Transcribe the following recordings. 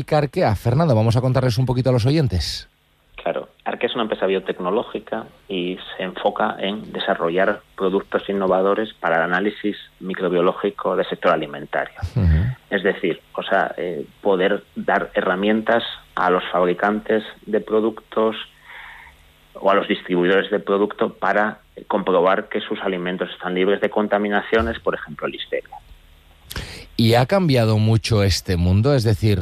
Arquea, Fernando, vamos a contarles un poquito a los oyentes. Claro, Arquea es una empresa biotecnológica y se enfoca en desarrollar productos innovadores para el análisis microbiológico del sector alimentario. Es decir, poder dar herramientas a los fabricantes de productos o a los distribuidores de producto para comprobar que sus alimentos están libres de contaminaciones, por ejemplo, listeria. ¿Y ha cambiado mucho este mundo? Es decir,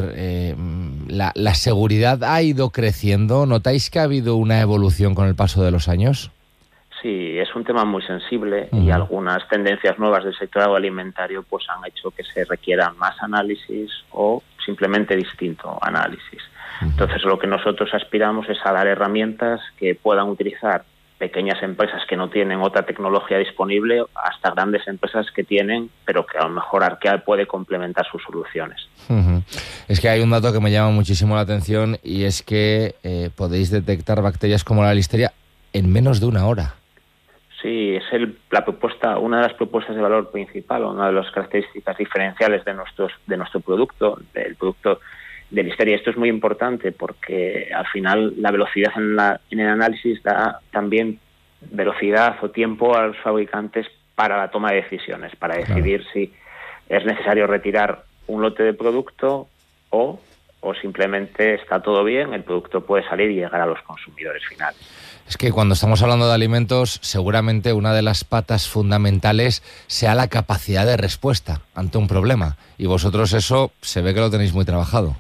¿la seguridad ha ido creciendo? ¿Notáis que ha habido una evolución con el paso de los años? Sí, es un tema muy sensible y algunas tendencias nuevas del sector agroalimentario pues han hecho que se requiera más análisis o simplemente distinto análisis. Entonces, lo que nosotros aspiramos es a dar herramientas que puedan utilizar pequeñas empresas que no tienen otra tecnología disponible hasta grandes empresas que tienen, pero que a lo mejor Arquea puede complementar sus soluciones. Es que hay un dato que me llama muchísimo la atención y es que podéis detectar bacterias como la listeria en menos de una hora. Sí, es una de las propuestas de valor principal, una de las características diferenciales de nuestro producto, del producto de listeria. Esto es muy importante porque al final la velocidad en el análisis da también velocidad o tiempo a los fabricantes para la toma de decisiones, para decidir si es necesario retirar un lote de producto o simplemente está todo bien, el producto puede salir y llegar a los consumidores finales. Es que cuando estamos hablando de alimentos, seguramente una de las patas fundamentales sea la capacidad de respuesta ante un problema. Y vosotros eso se ve que lo tenéis muy trabajado.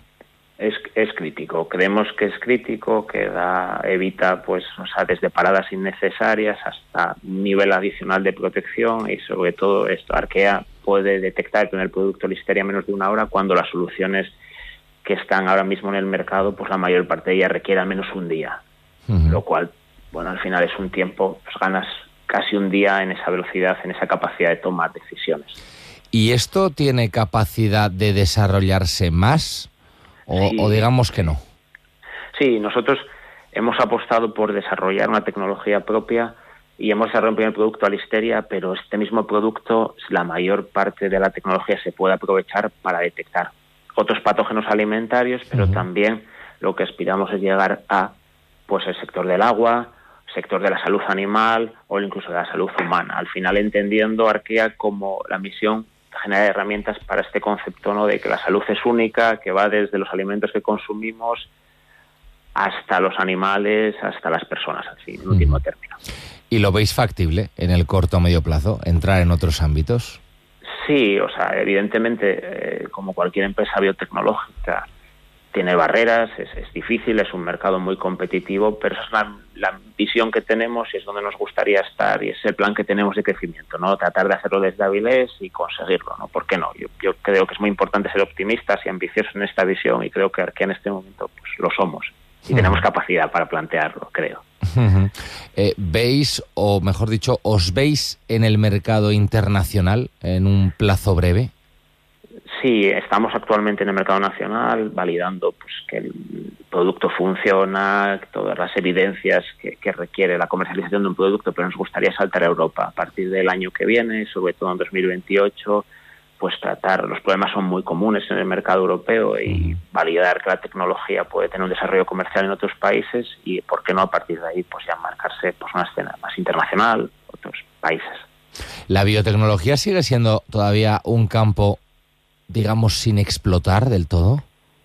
Es crítico, creemos que es crítico, que evita desde paradas innecesarias hasta un nivel adicional de protección y sobre todo esto, Arquea puede detectar con el producto listeria menos de una hora cuando las soluciones que están ahora mismo en el mercado, pues la mayor parte de ellas requiere al menos un día, lo cual, al final es un tiempo, ganas casi un día en esa velocidad, en esa capacidad de tomar decisiones. ¿Y esto tiene capacidad de desarrollarse más? ¿O digamos que no? Sí, nosotros hemos apostado por desarrollar una tecnología propia y hemos desarrollado un primer producto a listeria, pero este mismo producto, la mayor parte de la tecnología se puede aprovechar para detectar otros patógenos alimentarios, pero también lo que aspiramos es llegar a el sector del agua, sector de la salud animal o incluso de la salud humana. Al final entendiendo Arquea como la misión generar herramientas para este concepto, ¿no?, de que la salud es única, que va desde los alimentos que consumimos hasta los animales, hasta las personas, así, en último término. ¿Y lo veis factible en el corto o medio plazo, entrar en otros ámbitos? Sí, evidentemente, como cualquier empresa biotecnológica, tiene barreras, es difícil, es un mercado muy competitivo, pero esa es la visión que tenemos y es donde nos gustaría estar y es el plan que tenemos de crecimiento, ¿no? Tratar de hacerlo desde Avilés y conseguirlo, ¿no? ¿Por qué no? Yo creo que es muy importante ser optimistas y ambiciosos en esta visión y creo que Arquea en este momento lo somos y tenemos capacidad para plantearlo, creo. ¿Veis, o mejor dicho, os veis en el mercado internacional en un plazo breve? Sí, estamos actualmente en el mercado nacional validando que el producto funciona, todas las evidencias que requiere la comercialización de un producto, pero nos gustaría saltar a Europa a partir del año que viene, sobre todo en 2028, tratar, los problemas son muy comunes en el mercado europeo y validar que la tecnología puede tener un desarrollo comercial en otros países y, ¿por qué no?, a partir de ahí ya marcarse una escena más internacional, otros países. ¿La biotecnología sigue siendo todavía un campo, digamos, sin explotar del todo?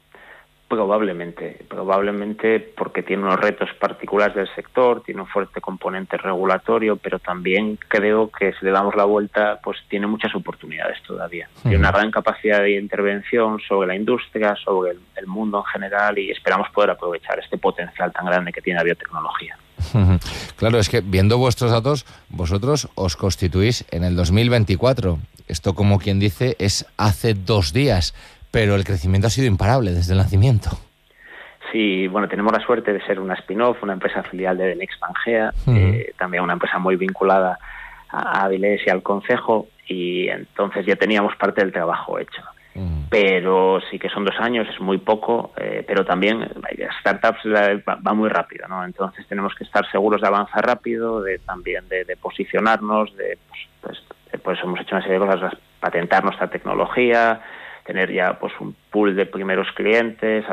Probablemente porque tiene unos retos particulares del sector, tiene un fuerte componente regulatorio, pero también creo que si le damos la vuelta, tiene muchas oportunidades todavía. Tiene una gran capacidad de intervención sobre la industria, sobre el mundo en general y esperamos poder aprovechar este potencial tan grande que tiene la biotecnología. Claro, es que viendo vuestros datos, vosotros os constituís en el 2024. Esto, como quien dice, es hace 2 días, pero el crecimiento ha sido imparable desde el nacimiento. Sí, tenemos la suerte de ser una spin-off, una empresa filial de Next Pangea, también una empresa muy vinculada a Avilés y al concejo, y entonces ya teníamos parte del trabajo hecho. Pero sí que son 2 años, es muy poco, pero también startups va muy rápido, ¿no? Entonces tenemos que estar seguros de avanzar rápido, también de posicionarnos, pues hemos hecho una serie de cosas, patentar nuestra tecnología, tener ya pues un pool de primeros clientes,